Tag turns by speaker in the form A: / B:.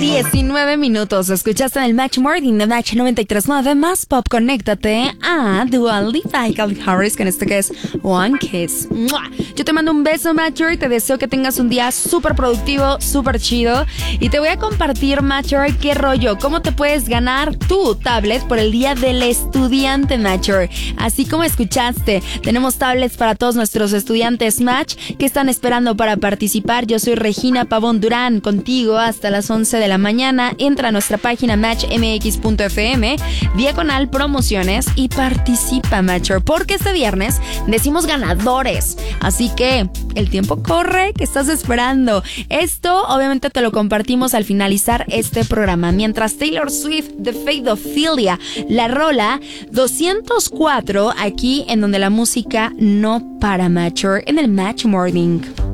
A: 19 minutos. Escuchaste en el Match Morning de Match 93.9 Más Pop. Conéctate a Dua Lipa y Calvin Harris con esto que es One Kiss. ¡Mua! Yo te mando un beso, Matcher, y te deseo que tengas un día súper productivo, súper chido. Y te voy a compartir, Matcher, qué rollo, cómo te puedes ganar tu tablet por el Día del Estudiante, Matcher. Así como escuchaste, tenemos tablets para todos nuestros estudiantes Match que están esperando para participar. Yo soy Regina Pavón Durán, contigo hasta las 11 de la mañana. Entra a nuestra página matchmx.fm, /promociones y participa, Matcher, porque este viernes decimos ganadores. Así que el tiempo corre, ¿qué estás esperando? Esto obviamente te lo compartimos al finalizar este programa. Mientras Taylor Swift, The Fate of Ophelia, la rola 204, aquí en donde la música no para, Matcher, en el Match Morning.